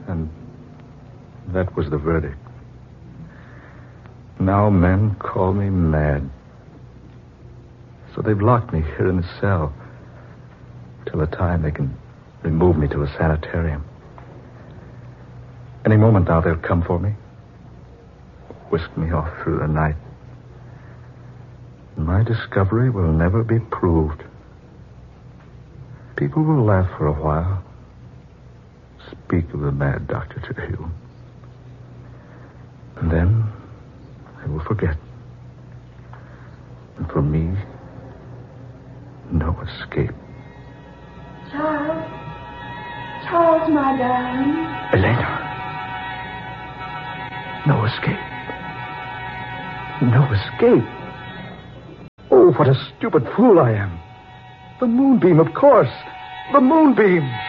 And that was the verdict. Now men call me mad. So they've locked me here in the cell till the time they can remove me to a sanitarium. Any moment now they'll come for me, whisk me off through the night. My discovery will never be proved. People will laugh for a while, speak of the mad Dr. Terhune. And then they will forget. And for me, no escape. Charles, my darling. Elena. No escape. No escape. Oh, what a stupid fool I am. The moonbeam, of course. The moonbeam.